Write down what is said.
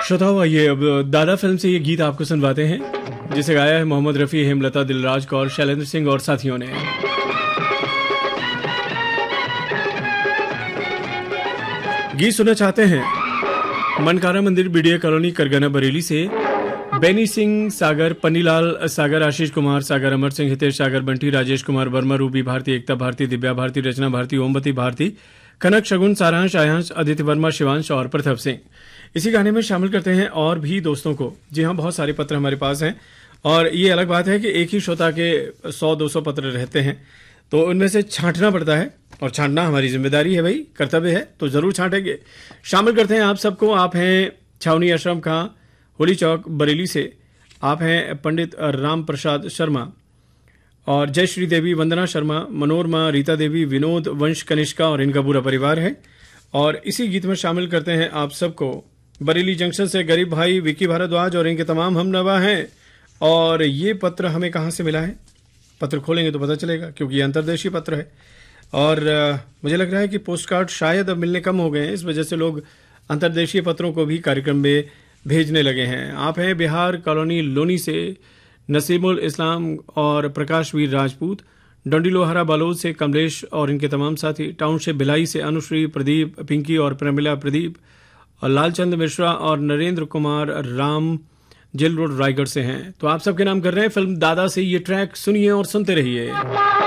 श्रोताओं, आइए अब दादा फिल्म से ये गीत आपको सुनवाते हैं, जिसे गाया है मोहम्मद रफ़ी, हेमलता, दिलराज कौर, शैलेंद्र सिंह और साथियों ने। गीत सुनना चाहते हैं मनकारा मंदिर, बीडीए कॉलोनी, करगना, बरेली से बेनी सिंह सागर, पन्नीलाल सागर, आशीष कुमार सागर, अमर सिंह, हितेश सागर, बंटी, राजेश कुमार वर्मा, रूबी भारती, एकता भारती, दिव्या भारती, रचना भारती, ओमवती भारती, कनक, शगुन, सारांश, आयांश, आदित्य वर्मा, शिवांश और प्रथम सिंह। इसी गाने में शामिल करते हैं और भी दोस्तों को। जी हाँ, बहुत सारे पत्र हमारे पास हैं और ये अलग बात है कि एक ही श्रोता के 100-200 पत्र रहते हैं, तो उनमें से छांटना पड़ता है और छांटना हमारी जिम्मेदारी है, भाई कर्तव्य है, तो जरूर छांटेंगे। शामिल करते हैं आप सबको। आप हैं छावनी आश्रम खां, होली चौक, बरेली से। आप हैं पंडित राम प्रसाद शर्मा और जय श्री देवी, वंदना शर्मा, मनोरमा, रीता देवी, विनोद, वंश, कनिष्का और इनका पूरा परिवार है। और इसी गीत में शामिल करते हैं आप सबको बरेली जंक्शन से गरीब भाई विकी भारद्वाज और इनके तमाम हमनवा हैं। और ये पत्र हमें कहाँ से मिला है, पत्र खोलेंगे तो पता चलेगा, क्योंकि ये अंतर्देशीय पत्र है। और मुझे लग रहा है कि पोस्ट कार्ड शायद अब मिलने कम हो गए हैं, इस वजह से लोग अंतर्देशीय पत्रों को भी कार्यक्रम में भेजने लगे हैं। आप हैं बिहार कॉलोनी लोनी से नसीमुल इस्लाम और प्रकाश वीर राजपूत, डंडीलोहारा बालोद से कमलेश और इनके तमाम साथी, टाउनशिप भिलाई से अनुश्री, प्रदीप, पिंकी और प्रमिला प्रदीप, और लालचंद मिश्रा और नरेंद्र कुमार राम जेल रोड रायगढ़ से हैं। तो आप सबके नाम कर रहे हैं। फिल्म दादा से ये ट्रैक सुनिए और सुनते रहिए।